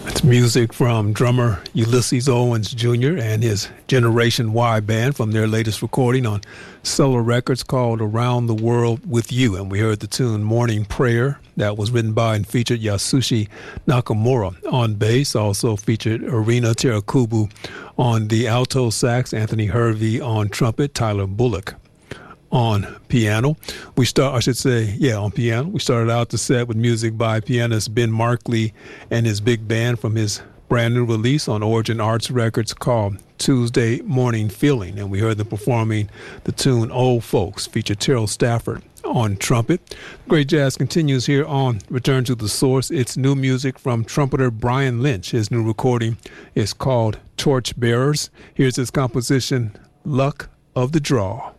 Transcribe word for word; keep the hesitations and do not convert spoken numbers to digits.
It's music from drummer Ulysses Owens Junior and his Generation Y band from their latest recording on Solar Records called Around the World with You. And we heard the tune Morning Prayer that was written by and featured Yasushi Nakamura on bass, also featured Arina Terakubu on the alto sax, Anthony Hervey on trumpet, Tyler Bullock on piano. We start, I should say, yeah, on piano. We started out the set with music by pianist Ben Markley and his big band from his brand new release on Origin Arts Records called Tuesday Morning Feeling. And we heard them performing the tune Old Folks, featured Terrell Stafford on trumpet. Great Jazz continues here on Return to the Source. It's new music from trumpeter Brian Lynch. His new recording is called Torch Bearers. Here's his composition, Luck of the Draw.